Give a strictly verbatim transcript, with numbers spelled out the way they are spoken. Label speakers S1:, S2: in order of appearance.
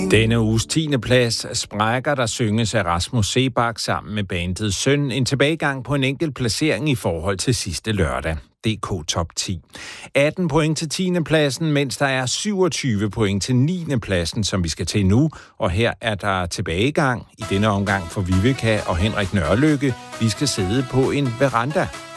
S1: Denne uges tiende plads sprækker, der synges af Rasmus Seebach sammen med bandets Søn. En tilbagegang på en enkelt placering i forhold til sidste lørdag. D K Top ti. atten point til tiende pladsen, mens der er syvogtyve point til niende pladsen, som vi skal til nu. Og her er der tilbagegang i denne omgang for Viveka og Henrik Nørlykke. Vi skal sidde på en veranda.